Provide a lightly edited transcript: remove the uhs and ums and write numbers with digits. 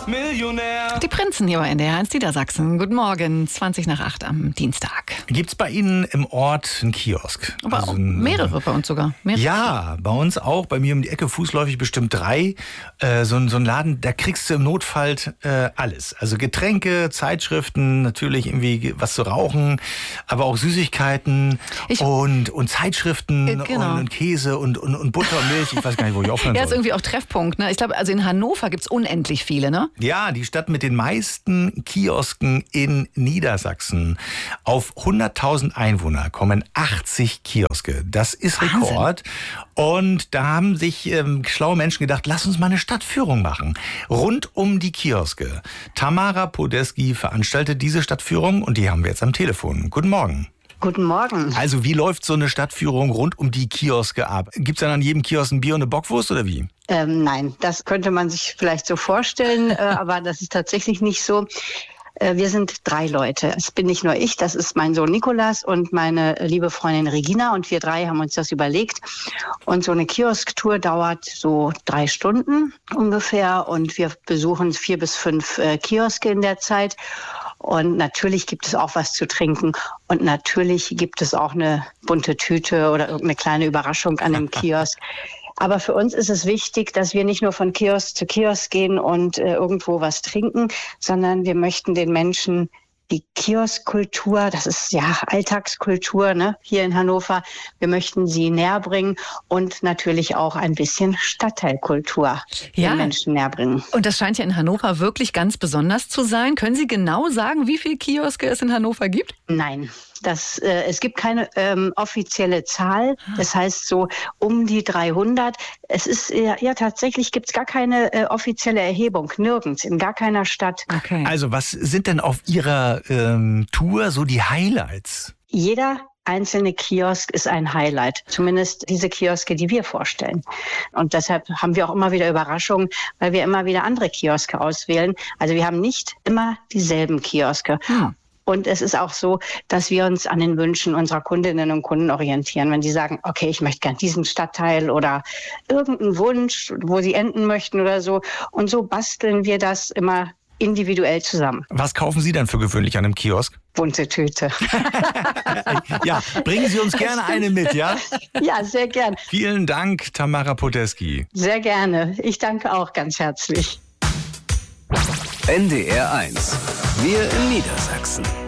Millionär. Die Prinzen hier bei NDR 1 Niedersachsen. Guten Morgen, 20:08 am Dienstag. Gibt's bei Ihnen im Ort einen Kiosk? Aber auch mehrere bei uns sogar. Mehrere. Ja, bei uns auch. Bei mir um die Ecke fußläufig bestimmt 3. So ein Laden, da kriegst du im Notfall alles. Also Getränke, Zeitschriften, natürlich irgendwie was zu rauchen, aber auch Süßigkeiten und Zeitschriften und Käse und Butter und Milch. Ich weiß gar nicht, wo ich aufhören soll. Ja, ist irgendwie auch Treffpunkt. Ne? Ich glaube, also in Hannover gibt's unendlich viele, ne? Ja, die Stadt mit den meisten Kiosken in Niedersachsen. Auf 100.000 Einwohner kommen 80 Kioske. Das ist Rekord. Und da haben sich schlaue Menschen gedacht, lass uns mal eine Stadtführung machen. Rund um die Kioske. Tamara Podeski veranstaltet diese Stadtführung und die haben wir jetzt am Telefon. Guten Morgen. Guten Morgen. Also wie läuft so eine Stadtführung rund um die Kioske ab? Gibt's dann an jedem Kiosk ein Bier und eine Bockwurst oder wie? Nein, das könnte man sich vielleicht so vorstellen, aber das ist tatsächlich nicht so. Wir sind 3 Leute. Es bin nicht nur ich, das ist mein Sohn Nikolas und meine liebe Freundin Regina. Und wir 3 haben uns das überlegt. Und so eine Kiosktour dauert so 3 Stunden ungefähr. Und wir besuchen 4 bis 5 Kioske in der Zeit. Und natürlich gibt es auch was zu trinken. Und natürlich gibt es auch eine bunte Tüte oder irgendeine kleine Überraschung an dem Kiosk. Aber für uns ist es wichtig, dass wir nicht nur von Kiosk zu Kiosk gehen und irgendwo was trinken, sondern wir möchten den Menschen die Kioskkultur, das ist ja Alltagskultur, ne, hier in Hannover. Wir möchten sie näher bringen und natürlich auch ein bisschen Stadtteilkultur den Menschen näher bringen. Und das scheint ja in Hannover wirklich ganz besonders zu sein. Können Sie genau sagen, wie viele Kioske es in Hannover gibt? Nein. Es gibt keine offizielle Zahl. Das heißt so um die 300. Es ist tatsächlich gibt's gar keine offizielle Erhebung, nirgends, in gar keiner Stadt. Okay. Also was sind denn auf Ihrer Tour so die Highlights? Jeder einzelne Kiosk ist ein Highlight. Zumindest diese Kioske, die wir vorstellen. Und deshalb haben wir auch immer wieder Überraschungen, weil wir immer wieder andere Kioske auswählen. Also wir haben nicht immer dieselben Kioske. Und es ist auch so, dass wir uns an den Wünschen unserer Kundinnen und Kunden orientieren. Wenn die sagen, okay, ich möchte gern diesen Stadtteil oder irgendeinen Wunsch, wo sie enden möchten oder so. Und so basteln wir das immer individuell zusammen. Was kaufen Sie denn für gewöhnlich an einem Kiosk? Bunte Tüte. Ja, bringen Sie uns gerne eine mit, ja? Ja, sehr gern. Vielen Dank, Tamara Podeski. Sehr gerne. Ich danke auch ganz herzlich. NDR 1. Wir in Niedersachsen.